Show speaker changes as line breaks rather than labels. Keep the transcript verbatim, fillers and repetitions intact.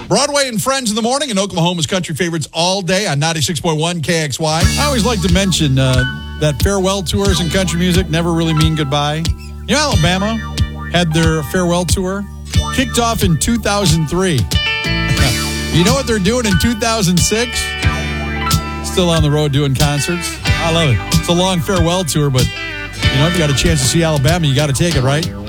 Broadway and Friends in the morning and Oklahoma's country favorites all day on ninety-six point one K X Y.
I always like to mention uh, that farewell tours in country music never really mean goodbye. You know, Alabama had their farewell tour kicked off in two thousand three. You know what they're doing in two thousand six? Still on the road doing concerts. I love it. It's a long farewell tour, but you know, if you got a chance to see Alabama, you got to take it, right?